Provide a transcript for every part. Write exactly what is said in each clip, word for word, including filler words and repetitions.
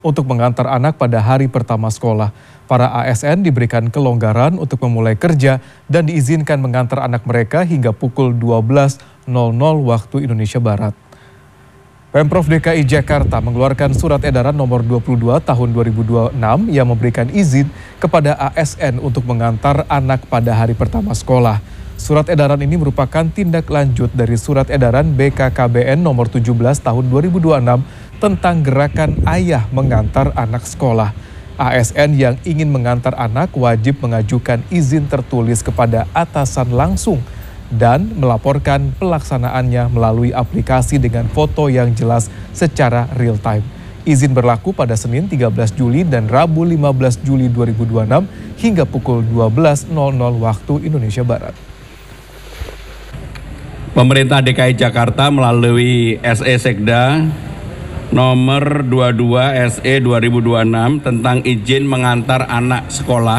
Untuk mengantar anak pada hari pertama sekolah, para A S N diberikan kelonggaran untuk memulai kerja dan diizinkan mengantar anak mereka hingga pukul dua belas nol nol waktu Indonesia Barat. Pemprov D K I Jakarta mengeluarkan surat edaran nomor dua puluh dua tahun dua ribu dua puluh enam yang memberikan izin kepada A S N untuk mengantar anak pada hari pertama sekolah. Surat edaran ini merupakan tindak lanjut dari surat edaran B K K B N nomor tujuh belas tahun dua ribu dua puluh enam tentang gerakan ayah mengantar anak sekolah. A S N yang ingin mengantar anak wajib mengajukan izin tertulis kepada atasan langsung dan melaporkan pelaksanaannya melalui aplikasi dengan foto yang jelas secara real time. Izin berlaku pada Senin tiga belas Juli dan Rabu lima belas Juli dua ribu dua puluh enam hingga pukul dua belas nol nol waktu Indonesia Barat. Pemerintah D K I Jakarta melalui S E Sekda nomor dua puluh dua S E dua ribu dua puluh enam tentang izin mengantar anak sekolah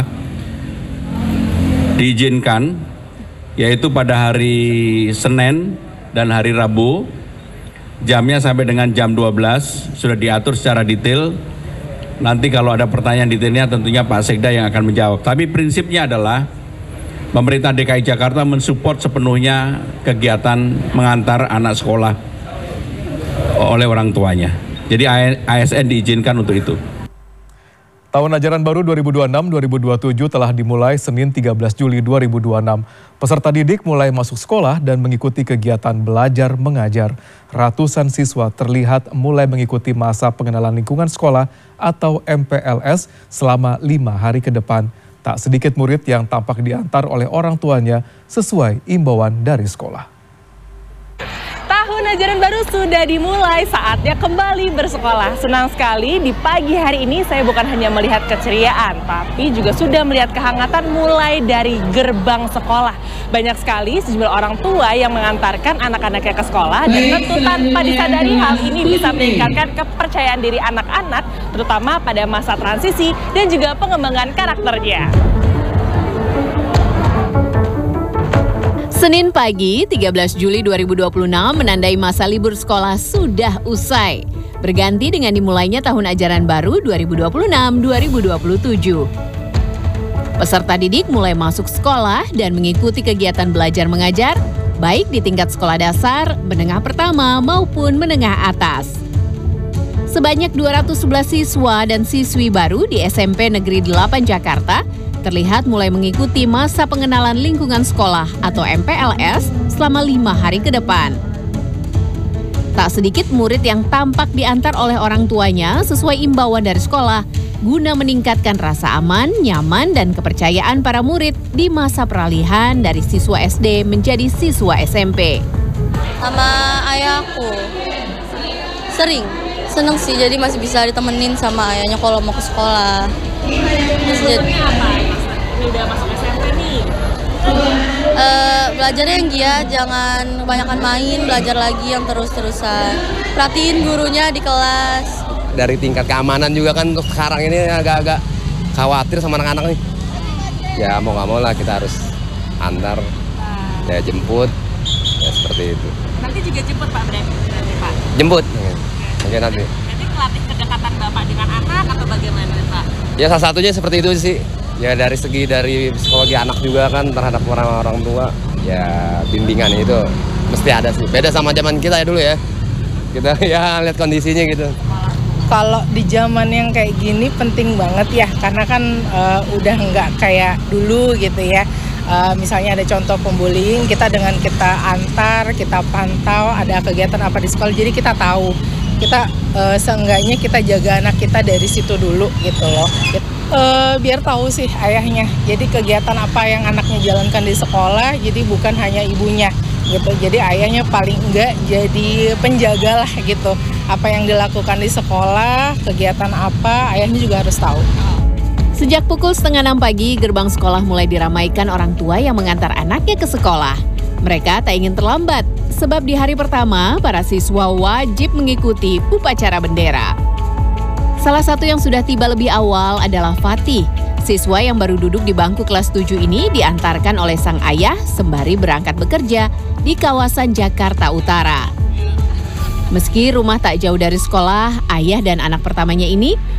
diizinkan, yaitu pada hari Senin dan hari Rabu, jamnya sampai dengan jam dua belas, sudah diatur secara detail. Nanti kalau ada pertanyaan detailnya tentunya Pak Sekda yang akan menjawab. Tapi prinsipnya adalah pemerintah D K I Jakarta mensupport sepenuhnya kegiatan mengantar anak sekolah oleh orang tuanya. Jadi A S N diizinkan untuk itu. Tahun ajaran baru dua ribu dua puluh enam dua ribu dua puluh tujuh telah dimulai Senin tiga belas Juli dua ribu dua puluh enam. Peserta didik mulai masuk sekolah dan mengikuti kegiatan belajar mengajar. Ratusan siswa terlihat mulai mengikuti masa pengenalan lingkungan sekolah atau M P L S selama lima hari ke depan. Tak sedikit murid yang tampak diantar oleh orang tuanya sesuai imbauan dari sekolah. Tahun ajaran baru sudah dimulai, saatnya kembali bersekolah. Senang sekali di pagi hari ini saya bukan hanya melihat keceriaan, tapi juga sudah melihat kehangatan mulai dari gerbang sekolah. Banyak sekali sejumlah orang tua yang mengantarkan anak-anaknya ke sekolah dan tentu tanpa disadari hal ini bisa meningkatkan kepercayaan diri anak-anak, terutama pada masa transisi dan juga pengembangan karakternya. Senin pagi, tiga belas Juli dua ribu dua puluh enam menandai masa libur sekolah sudah usai. Berganti dengan dimulainya tahun ajaran baru dua ribu dua puluh enam dua ribu dua puluh tujuh. Peserta didik mulai masuk sekolah dan mengikuti kegiatan belajar mengajar, baik di tingkat sekolah dasar, menengah pertama maupun menengah atas. Sebanyak dua ratus sebelas siswa dan siswi baru di S M P Negeri delapan Jakarta terlihat mulai mengikuti masa pengenalan lingkungan sekolah atau M P L S selama lima hari ke depan. Tak sedikit murid yang tampak diantar oleh orang tuanya sesuai imbauan dari sekolah guna meningkatkan rasa aman, nyaman, dan kepercayaan para murid di masa peralihan dari siswa S D menjadi siswa S M P. Sama ayahku, sering, seneng sih, jadi masih bisa ditemenin sama ayahnya kalau mau ke sekolah. Tujuannya apa? Ini udah masuk S M P nih. Uh, belajarnya yang giat, jangan kebanyakan main, belajar lagi yang terus-terusan. Perhatiin gurunya di kelas. Dari tingkat keamanan juga kan untuk sekarang ini agak-agak khawatir sama anak-anak nih. Ya mau nggak mau lah kita harus antar, ya jemput, ya seperti itu. Nanti juga jemput Pak berarti Pak? Jemput, mungkin nanti. Nanti melatih kedekatan Bapak dengan anak atau bagaimana Pak? Ya salah satunya seperti itu sih. Ya dari segi dari psikologi anak juga kan terhadap orang-orang tua. Ya bimbingan itu mesti ada sih. Beda sama zaman kita ya dulu ya. Kita ya lihat kondisinya gitu. Kalau di zaman yang kayak gini penting banget ya, karena kan uh, udah nggak kayak dulu gitu ya. Uh, misalnya ada contoh pembullying, kita dengan kita antar, kita pantau ada kegiatan apa di sekolah, jadi kita tahu. Kita uh, seenggaknya kita jaga anak kita dari situ dulu gitu loh. Uh, biar tahu sih ayahnya, jadi kegiatan apa yang anaknya jalankan di sekolah, jadi bukan hanya ibunya gitu. Jadi ayahnya paling enggak jadi penjaga lah gitu. Apa yang dilakukan di sekolah, kegiatan apa, ayahnya juga harus tahu. Sejak pukul setengah enam pagi, gerbang sekolah mulai diramaikan orang tua yang mengantar anaknya ke sekolah. Mereka tak ingin terlambat, sebab di hari pertama, para siswa wajib mengikuti upacara bendera. Salah satu yang sudah tiba lebih awal adalah Fatih. Siswa yang baru duduk di bangku kelas tujuh ini diantarkan oleh sang ayah sembari berangkat bekerja di kawasan Jakarta Utara. Meski rumah tak jauh dari sekolah, ayah dan anak pertamanya ini